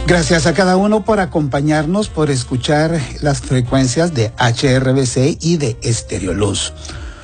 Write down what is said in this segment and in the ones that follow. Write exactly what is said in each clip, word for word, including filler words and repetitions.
Gracias a cada uno por acompañarnos, por escuchar las frecuencias de H R V C y de Estereoluz.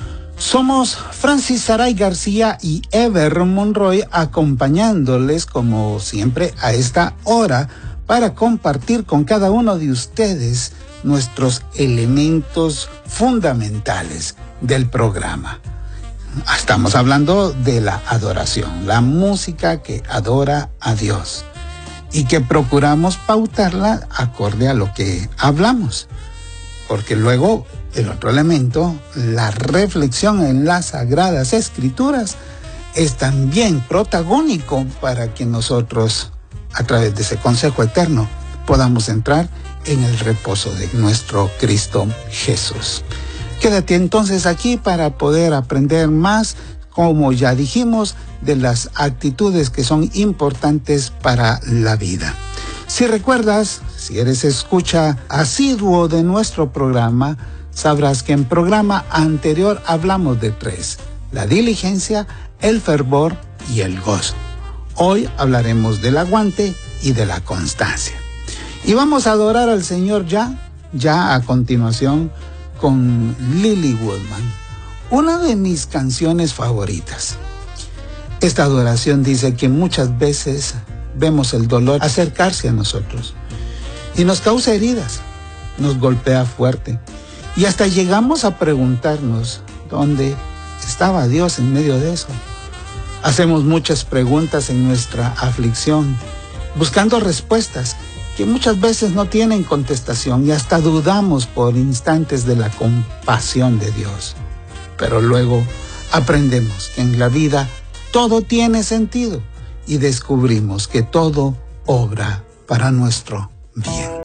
Somos Francis Saray García y Ever Monroy, acompañándoles como siempre a esta hora para compartir con cada uno de ustedes nuestros elementos fundamentales del programa. Estamos hablando de la adoración, la música que adora a Dios y que procuramos pautarla acorde a lo que hablamos, porque luego el otro elemento, la reflexión en las Sagradas Escrituras, es también protagónico para que nosotros, a través de ese consejo eterno, podamos entrar en el reposo de nuestro Cristo Jesús. Quédate entonces aquí para poder aprender más, como ya dijimos, de las actitudes que son importantes para la vida. Si recuerdas, si eres escucha asiduo de nuestro programa, sabrás que en programa anterior hablamos de tres: la diligencia, el fervor y el gozo. Hoy hablaremos del aguante y de la constancia. Y vamos a adorar al Señor ya, ya a continuación con Lily Woodman, una de mis canciones favoritas. Esta adoración dice que muchas veces vemos el dolor acercarse a nosotros y nos causa heridas, nos golpea fuerte y hasta llegamos a preguntarnos dónde estaba Dios en medio de eso. Hacemos muchas preguntas en nuestra aflicción, buscando respuestas que muchas veces no tienen contestación y hasta dudamos por instantes de la compasión de Dios. Pero luego aprendemos que en la vida todo tiene sentido y descubrimos que todo obra para nuestro bien.